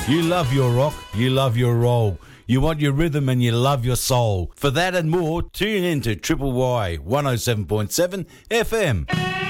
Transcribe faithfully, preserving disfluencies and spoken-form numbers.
You love your rock, you love your roll. You want your rhythm and you love your soul. For that and more, tune in to Triple Y one oh seven point seven F M.